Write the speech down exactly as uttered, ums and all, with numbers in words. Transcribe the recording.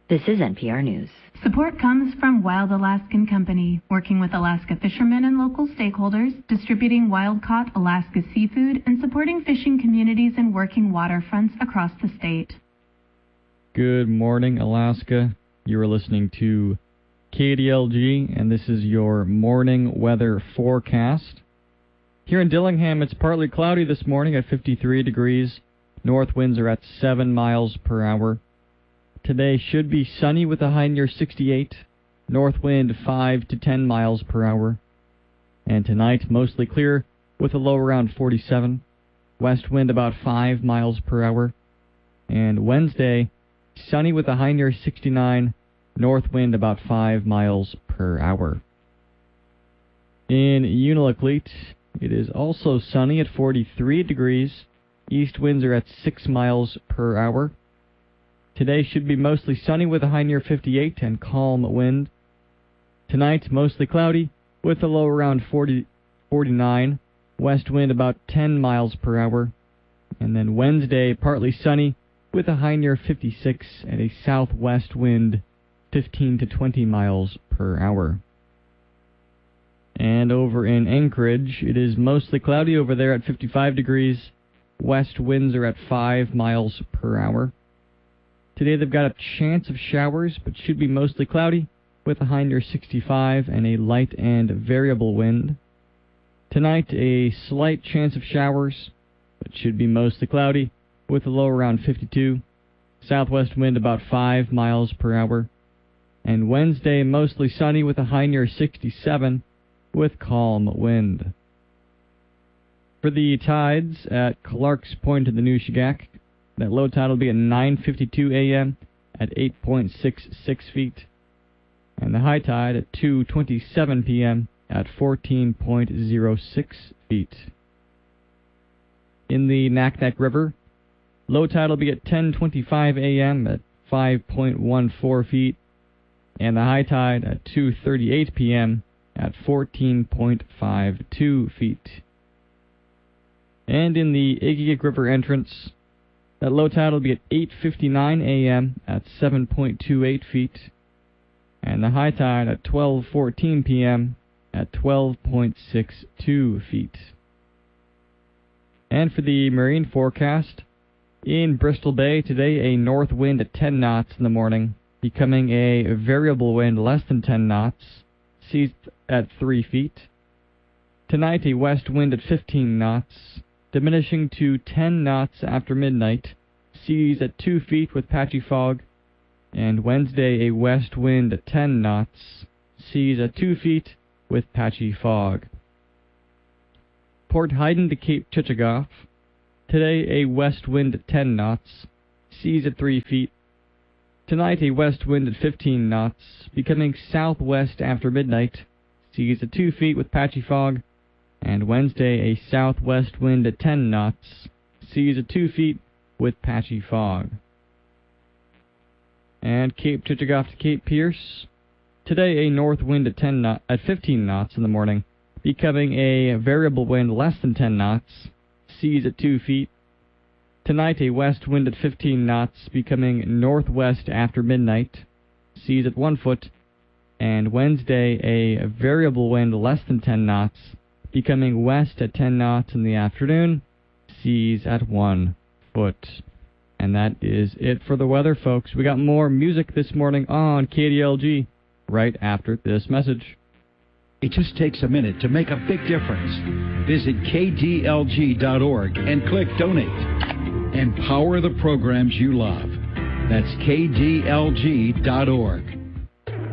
This is N P R News. Support comes from Wild Alaskan Company, working with Alaska fishermen and local stakeholders, distributing wild-caught Alaska seafood, and supporting fishing communities and working waterfronts across the state. Good morning, Alaska. You are listening to K D L G, and this is your morning weather forecast. Here in Dillingham, it's partly cloudy this morning at fifty-three degrees. North winds are at seven miles per hour. Today should be sunny with a high near sixty-eight. North wind five to ten miles per hour. And tonight, mostly clear with a low around forty-seven. West wind about five miles per hour. And Wednesday, sunny with a high near sixty-nine. North wind about five miles per hour. In Unalakleet, it is also sunny at forty-three degrees. East winds are at six miles per hour. Today should be mostly sunny with a high near fifty-eight and calm wind. Tonight, mostly cloudy with a low around forty, forty-nine. West wind about ten miles per hour. And then Wednesday, partly sunny with a high near fifty-six and a southwest wind fifteen to twenty miles per hour. And over in Anchorage, it is mostly cloudy over there at fifty-five degrees. West winds are at five miles per hour. Today they've got a chance of showers, but should be mostly cloudy with a high near sixty-five and a light and variable wind. Tonight, a slight chance of showers, but should be mostly cloudy with a low around fifty-two. Southwest wind about five miles per hour. And Wednesday, mostly sunny with a high near sixty-seven with calm wind. For the tides at Clark's Point in the Nushagak, that low tide will be at nine fifty-two a.m. at eight point six six feet. And the high tide at two twenty-seven p.m. at fourteen point zero six feet. In the Naknek River, low tide will be at ten twenty-five a.m. at five point one four feet. And the high tide at two thirty-eight p.m. at fourteen point five two feet. And in the Igigik River entrance, that low tide will be at eight fifty-nine a.m. at seven point two eight feet, and the high tide at twelve fourteen p.m. at twelve point six two feet. And for the marine forecast, in Bristol Bay today, a north wind at ten knots in the morning, becoming a variable wind less than ten knots, seas at three feet. Tonight, a west wind at fifteen knots, diminishing to ten knots after midnight, seas at two feet with patchy fog. And Wednesday, a west wind at ten knots, seas at two feet with patchy fog. Port Hayden to Cape Chichagof. Today, a west wind at ten knots, seas at three feet. Tonight, a west wind at fifteen knots, becoming southwest after midnight, seas at two feet with patchy fog. And Wednesday, a southwest wind at ten knots, seas at two feet with patchy fog. And Cape Chichagof to Cape Pierce. Today, a north wind at ten knot, at fifteen knots in the morning, becoming a variable wind less than ten knots, seas at two feet. Tonight, a west wind at fifteen knots, becoming northwest after midnight, seas at one foot. And Wednesday, a variable wind less than ten knots, becoming west at ten knots in the afternoon, seas at one foot. And that is it for the weather, folks. We got more music this morning on K D L G right after this message. It just takes a minute to make a big difference. Visit K D L G dot org and click Donate. Empower the programs you love. That's K D L G dot org.